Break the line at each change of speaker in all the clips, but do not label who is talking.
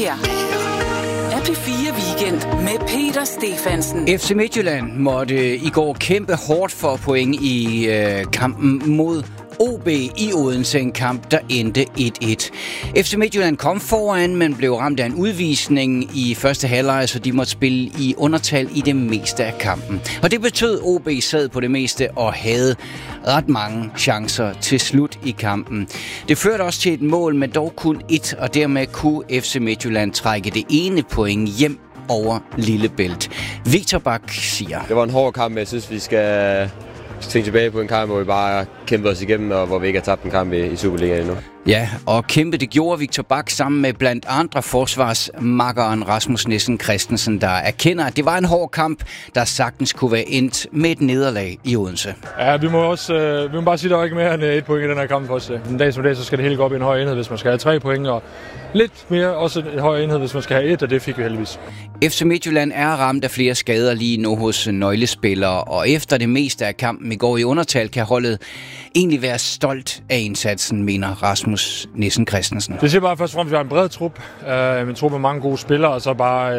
her er P4 Weekend med Peter Stefansen.
FC Midtjylland måtte i går kæmpe hårdt for point i kampen mod OB i Odense, en kamp, der endte 1-1. FC Midtjylland kom foran, men blev ramt af en udvisning i første halvleg, så de måtte spille i undertal i det meste af kampen. Og det betød, at OB sad på det meste og havde ret mange chancer til slut i kampen. Det førte også til et mål, men dog kun et, og dermed kunne FC Midtjylland trække det ene point hjem over Lillebælt. Victor Bak siger:
Det var en hård kamp, men jeg synes, vi skal tænke tilbage på en kamp, hvor vi bare kæmpede os igennem, og hvor vi ikke har tabt en kamp i Superligaen endnu.
Ja, og kæmpe det gjorde Victor Bak sammen med blandt andre forsvarsmakkeren Rasmus Nissen Christensen, der erkender, at det var en hård kamp, der sagtens kunne være endt med et nederlag i Odense.
Ja, vi må bare sige, at der er ikke mere end et point i den her kamp for os. En dag som dag, så skal det hele gå op i en høj enhed, hvis man skal have 3 point, og lidt mere også en høj enhed, hvis man skal have 1, og det fik vi heldigvis.
FC Midtjylland er ramt af flere skader lige nu hos nøglespillere, og efter det meste af kampen i går i undertal, kan holdet egentlig være stolt af indsatsen, mener Rasmus Nissen Christensen.
Det siger bare først og fremmest, at vi har en bred trup. En trup med mange gode spillere, og så bare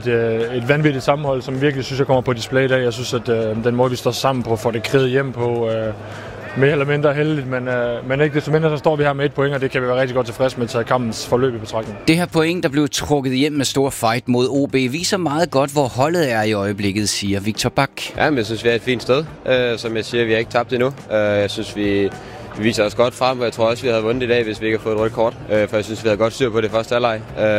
et vanvittigt sammenhold, som virkelig synes jeg kommer på display i dag. Jeg synes, at den måde, vi står sammen på, får det kriget hjem på, mere eller mindre heldigt, men ikke desto mindre, så står vi her med 1 point, og det kan vi være rigtig godt tilfreds med, at kampens forløb i betragtning.
Det her point, der blev trukket hjem med stor fight mod OB, viser meget godt, hvor holdet er i øjeblikket, siger Victor Bak.
Ja, men jeg synes, vi er et fint sted. Som jeg siger, vi har ikke tabt endnu. Jeg synes, vi viser os godt frem, og jeg tror også, vi havde vundet i dag, hvis vi ikke havde fået et rødt kort. For jeg synes, vi havde godt styr på det første halvleg.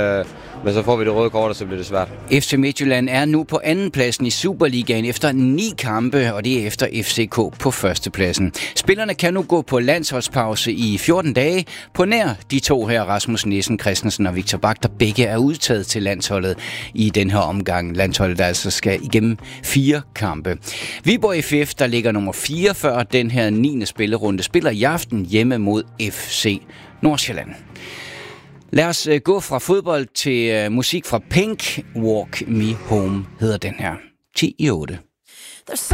Men så får vi det røde kort, og så bliver det svært.
FC Midtjylland er nu på andenpladsen i Superligaen efter 9 kampe, og det er efter FCK på førstepladsen. Spillerne kan nu gå på landsholdspause i 14 dage, på nær de to her, Rasmus Nissen Christensen og Victor Bak, der begge er udtaget til landsholdet i den her omgang. Landsholdet der altså skal igennem 4 kampe. Viborg FF, der ligger nummer 44, den her 9. spillerunde, spiller i aften hjemme mod FC Nordsjælland. Lad os gå fra fodbold til musik fra Pink. Walk Me Home hedder den her. 10 i 8.